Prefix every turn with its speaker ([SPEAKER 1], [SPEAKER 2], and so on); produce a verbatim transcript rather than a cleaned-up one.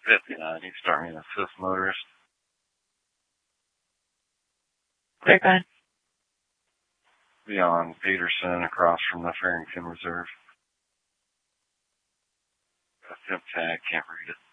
[SPEAKER 1] fifty-nine, you can start me in a fifth motorist.
[SPEAKER 2] Grapevine.
[SPEAKER 1] Be on Peterson across from the Farrington Reserve. A tip tag, can't read it.